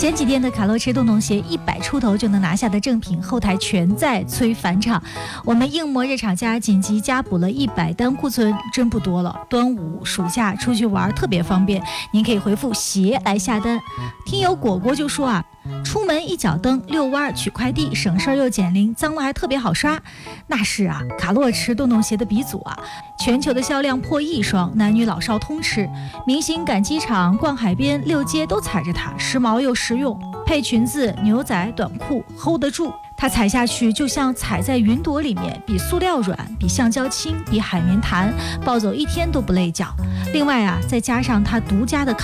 前几天的卡洛驰洞洞鞋100出头就能拿下的正品，后台全在催返场。我们硬膜热厂家紧急加补了100单库存，真不多了。端午暑假出去玩特别方便，您可以回复鞋来下单。听友果果就说出门一脚蹬遛弯取快递，省事儿又减龄，脏了还特别好刷。那是卡洛驰洞洞鞋的鼻祖全球的销量破1亿双，男女老少通吃。明星赶机场、逛海边、溜街都踩着它，时髦又实用，配裙子、牛仔、短裤 hold 得住。它踩下去就像踩在云朵里面，比塑料软，比橡胶轻，比海绵弹，抱走1天都不累脚。另外再加上它独家的